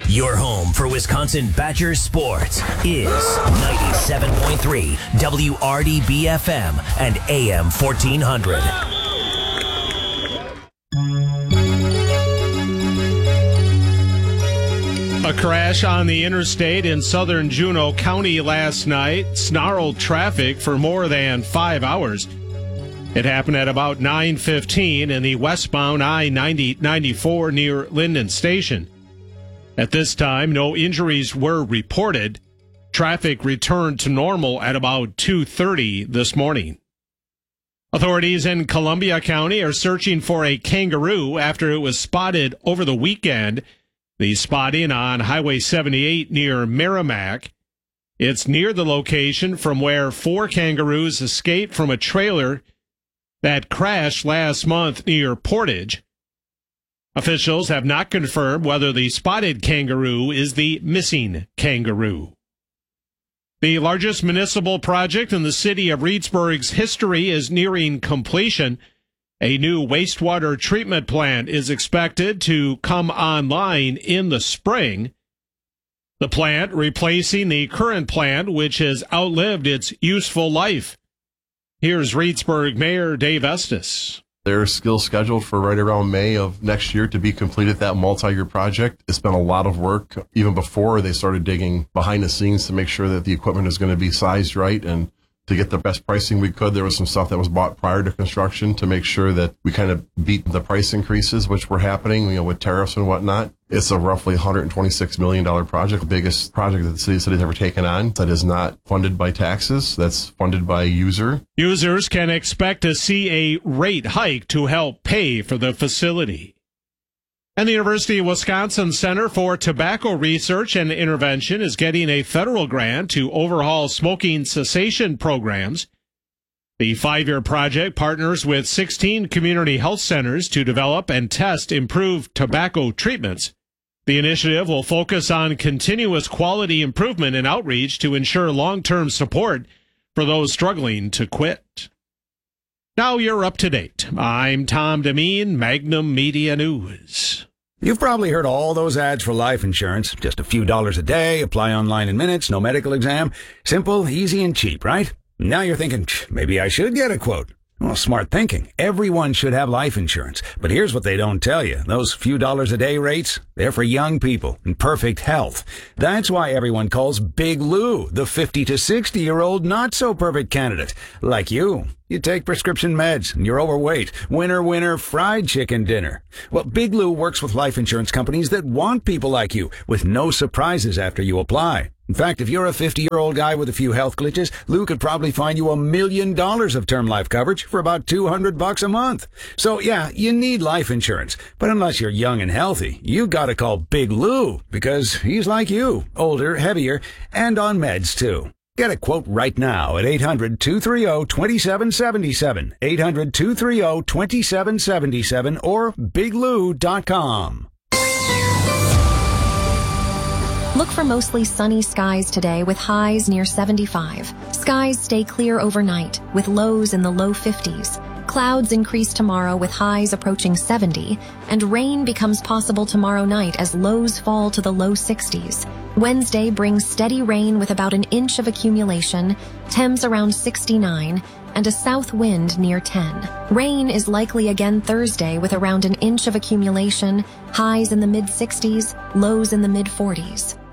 Your home for Wisconsin Badgers sports is 97.3 WRDB FM and AM 1400. A crash on the interstate in southern Juneau County last night snarled traffic for more than 5 hours. It happened at about 9:15 in the westbound I-94 near Linden Station. At this time, no injuries were reported. Traffic returned to normal at about 2:30 this morning. Authorities in Columbia County are searching for a kangaroo after it was spotted over the weekend. The spotting on Highway 78 near Merrimack. It's near the location from where 4 kangaroos escaped from a trailer that crashed last month near Portage. Officials have not confirmed whether the spotted kangaroo is the missing kangaroo. The largest municipal project in the city of Reedsburg's history is nearing completion. A new wastewater treatment plant is expected to come online in the spring. The plant replacing the current plant, which has outlived its useful life. Here's Reedsburg Mayor Dave Estes. They're still scheduled for right around May of next year to be completed, that multi-year project. It's been a lot of work even before they started digging behind the scenes to make sure that the equipment is going to be sized right and to get the best pricing we could. There was some stuff that was bought prior to construction to make sure that we kind of beat the price increases, which were happening, with tariffs and whatnot. It's a roughly $126 million project, the biggest project that the city's ever taken on that is not funded by taxes. That's funded by user. Users can expect to see a rate hike to help pay for the facility. And the University of Wisconsin Center for Tobacco Research and Intervention is getting a federal grant to overhaul smoking cessation programs. The 5-year project partners with 16 community health centers to develop and test improved tobacco treatments. The initiative will focus on continuous quality improvement and outreach to ensure long-term support for those struggling to quit. Now you're up to date. I'm Tom Demeen, Magnum Media News. You've probably heard all those ads for life insurance. Just a few dollars a day, apply online in minutes, no medical exam. Simple, easy, and cheap, right? Now you're thinking, maybe I should get a quote. Well, smart thinking. Everyone should have life insurance. But here's what they don't tell you. Those few dollars a day rates, they're for young people in perfect health. That's why everyone calls Big Lou the 50 to 60-year-old not-so-perfect candidate. Like you. You take prescription meds and you're overweight. Winner, winner, fried chicken dinner. Well, Big Lou works with life insurance companies that want people like you with no surprises after you apply. In fact, if you're a 50-year-old guy with a few health glitches, Lou could probably find you $1 million of term life coverage for about $200 a month. So yeah, you need life insurance. But unless you're young and healthy, you gotta call Big Lou because he's like you, older, heavier, and on meds too. Get a quote right now at 800-230-2777, 800-230-2777, or biglou.com. Look for mostly sunny skies today with highs near 75. Skies stay clear overnight with lows in the low 50s. Clouds increase tomorrow with highs approaching 70, and rain becomes possible tomorrow night as lows fall to the low 60s. Wednesday brings steady rain with about an inch of accumulation, temps around 69, and a south wind near 10. Rain is likely again Thursday with around an inch of accumulation, highs in the mid-60s, lows in the mid-40s.